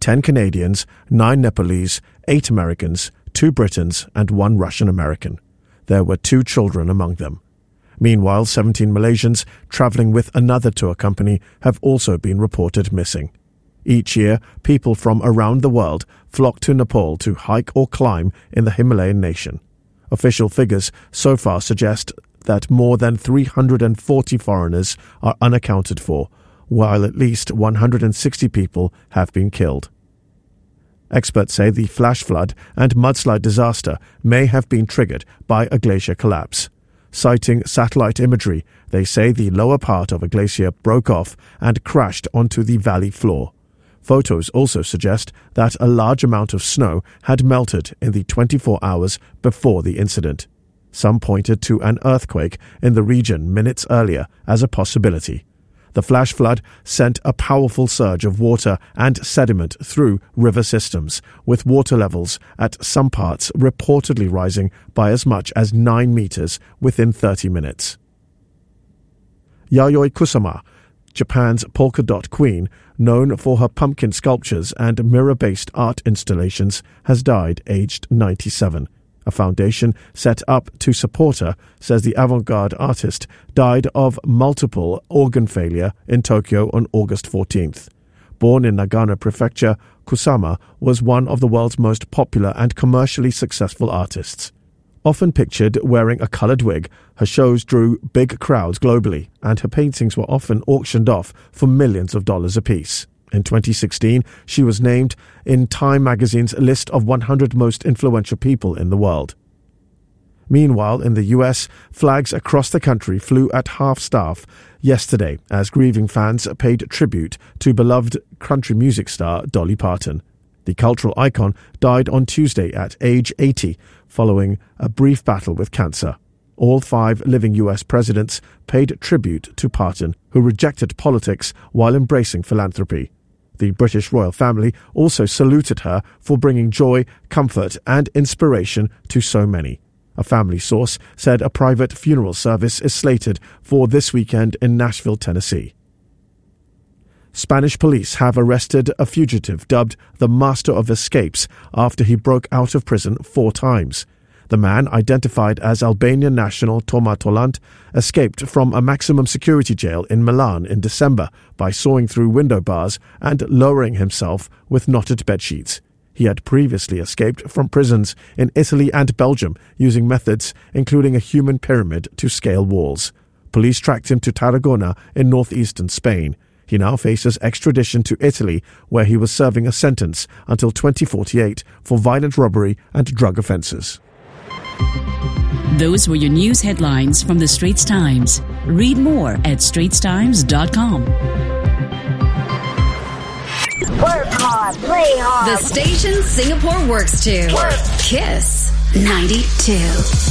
10 Canadians, 9 Nepalese, 8 Americans, 2 Britons and 1 Russian American. There were 2 children among them. Meanwhile, 17 Malaysians travelling with another tour company have also been reported missing. Each year, people from around the world flock to Nepal to hike or climb in the Himalayan nation. Official figures so far suggest that more than 340 foreigners are unaccounted for, while at least 160 people have been killed. Experts say the flash flood and mudslide disaster may have been triggered by a glacier collapse. Citing satellite imagery, they say the lower part of a glacier broke off and crashed onto the valley floor. Photos also suggest that a large amount of snow had melted in the 24 hours before the incident. Some pointed to an earthquake in the region minutes earlier as a possibility. The flash flood sent a powerful surge of water and sediment through river systems, with water levels at some parts reportedly rising by as much as 9 meters within 30 minutes. Yayoi Kusama, Japan's polka dot queen, known for her pumpkin sculptures and mirror-based art installations, has died aged 97. A foundation set up to support her says the avant-garde artist died of multiple organ failure in Tokyo on August 14th. Born in Nagano Prefecture, Kusama was one of the world's most popular and commercially successful artists. Often pictured wearing a coloured wig, her shows drew big crowds globally, and her paintings were often auctioned off for millions of dollars apiece. In 2016, she was named in Time magazine's list of 100 most influential people in the world. Meanwhile, in the US, flags across the country flew at half-staff yesterday as grieving fans paid tribute to beloved country music star Dolly Parton. The cultural icon died on Tuesday at age 80 following a brief battle with cancer. All 5 living US presidents paid tribute to Parton, who rejected politics while embracing philanthropy. The British royal family also saluted her for bringing joy, comfort and inspiration to so many. A family source said a private funeral service is slated for this weekend in Nashville, Tennessee. Spanish police have arrested a fugitive dubbed the Master of Escapes after he broke out of prison 4 times. The man, identified as Albanian national Toma Tolant, escaped from a maximum security jail in Milan in December by sawing through window bars and lowering himself with knotted bedsheets. He had previously escaped from prisons in Italy and Belgium using methods including a human pyramid to scale walls. Police tracked him to Tarragona in northeastern Spain. He now faces extradition to Italy, where he was serving a sentence until 2048 for violent robbery and drug offences. Those were your news headlines from the Straits Times. Read more at straitstimes.com. Work hard, play hard. The station Singapore works to. Work. Kiss 92.